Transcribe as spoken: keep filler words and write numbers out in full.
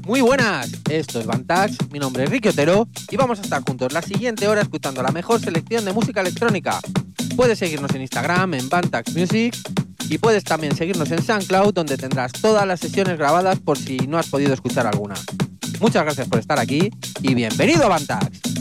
Muy buenas, esto es Bantax, mi nombre es Ricky Otero y vamos a estar juntos la siguiente hora escuchando la mejor selección de música electrónica. Puedes seguirnos en Instagram en Bantax Music y puedes también seguirnos en SoundCloud, donde tendrás todas las sesiones grabadas por si no has podido escuchar alguna. Muchas gracias por estar aquí y bienvenido a Bantax.